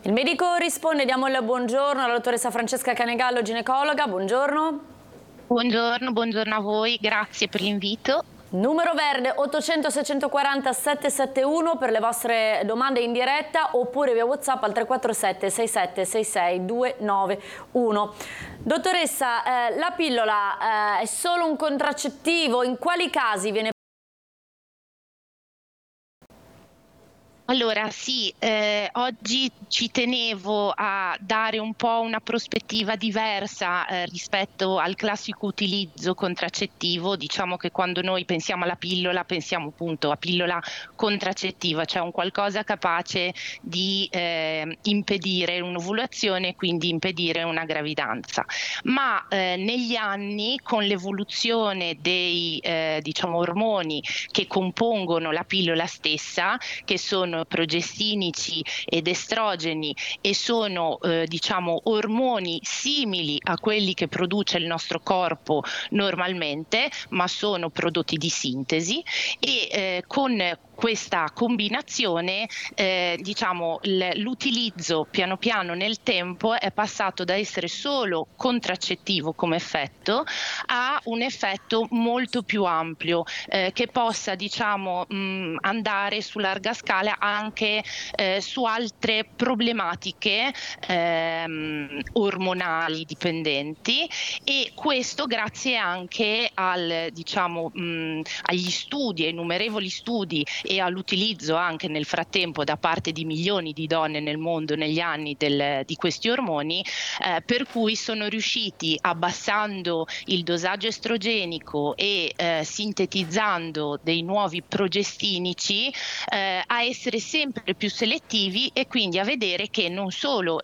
Il medico risponde, diamo il buongiorno alla dottoressa Francesca Canegallo, ginecologa. Buongiorno. Buongiorno a voi, grazie per l'invito. Numero verde 800 640 771 per le vostre domande in diretta, oppure via WhatsApp al 347 67 66 291. Dottoressa, la pillola è solo un contraccettivo? In quali casi viene? Allora sì, oggi ci tenevo a dare un po' una prospettiva diversa, rispetto al classico utilizzo contraccettivo. Diciamo che quando noi pensiamo alla pillola, pensiamo appunto a pillola contraccettiva, cioè un qualcosa capace di, impedire un'ovulazione e quindi impedire una gravidanza. Ma, negli anni, con l'evoluzione dei, diciamo ormoni che compongono la pillola stessa, che sono progestinici ed estrogeni e sono diciamo ormoni simili a quelli che produce il nostro corpo normalmente, ma sono prodotti di sintesi e con questa combinazione diciamo l'utilizzo piano piano nel tempo è passato da essere solo contraccettivo come effetto a un effetto molto più ampio, che possa diciamo andare su larga scala anche su altre problematiche ormonali dipendenti, e questo grazie anche al diciamo agli studi, ai innumerevoli studi e all'utilizzo anche nel frattempo da parte di milioni di donne nel mondo negli anni di questi ormoni, per cui sono riusciti, abbassando il dosaggio estrogenico e sintetizzando dei nuovi progestinici, a essere sempre più selettivi e quindi a vedere che non solo